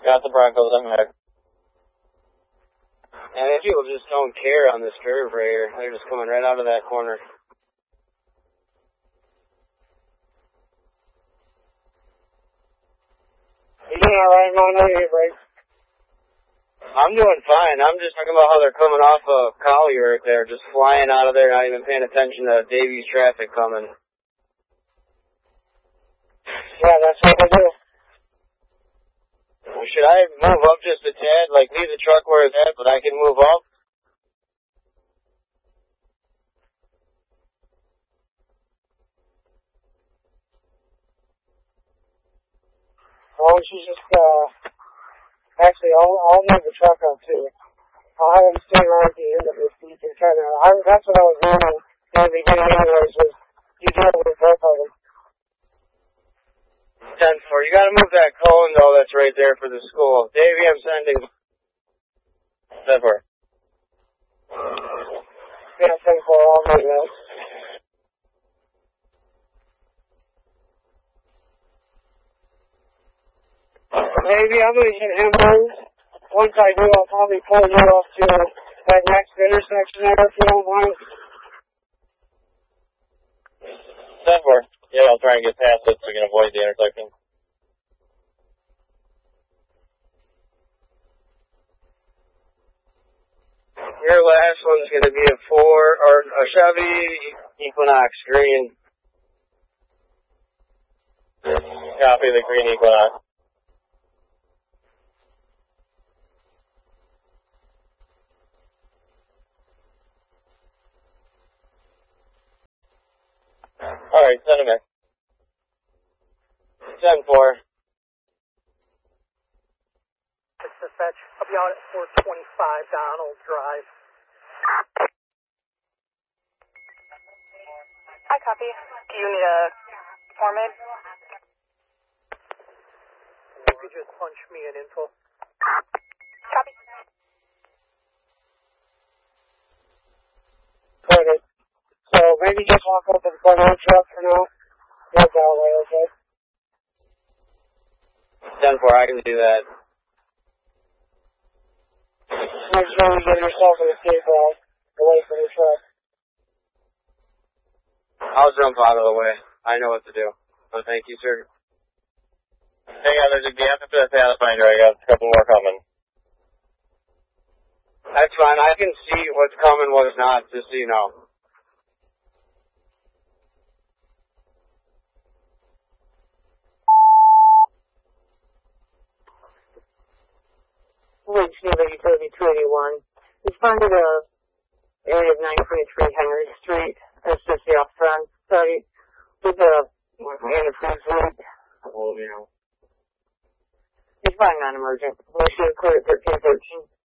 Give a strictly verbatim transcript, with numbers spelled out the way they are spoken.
Got the Broncos, I'm back. And these people just don't care on this curve right here. They're just coming right out of that corner. You doing alright, man? How are you, Bryce? I'm doing fine. I'm just talking about how they're coming off of Collier right there, just flying out of there, not even paying attention to Davies traffic coming. Yeah, that's what they do. Well, should I move up just a tad? Like, leave the truck where it's at, but I can move up? Why don't you just, uh, actually, I'll, I'll move the truck up too. I'll have him stay right at the end of it so you can kind of, I, that's what I was doing in the beginning anyways, was you deal with both of them. ten four. You gotta move that cone, though, that's right there for the school. Davey, I'm sending. ten four. Yeah, ten four, I'll make that. Maybe I'm going to get him moved. Once I do, I'll probably pull you off to that next intersection there, if you don't mind. ten four. Yeah, I'll try and get past it so we can avoid the intersection. Your last one's going to be a Ford, or a Chevy Equinox green. Copy the green Equinox. Alright, send him in. ten four. Dispatch, I'll be out at four twenty-five Donald Drive. Hi, copy. Do you need a form aid? You could just punch me in info. Copy. Perfect. So maybe just walk up to the front of the truck for now. Get that way, okay? ten four, I can do that. Make sure you get yourself in a safe route away from the truck. I'll jump out of the way. I know what to do. So thank you, sir. Hey, yeah, there's a gap after that Pathfinder. I got a couple more coming. That's fine. I can see what's coming, what's not, just so you know. Ridge Neighbor Utility two eighty-one. Responded to the area of nine twenty-three Henry Street, S S C off front site, with a antifreeze leak. Well, you know. Responding non-emergent. Issue code at thirteen thirteen.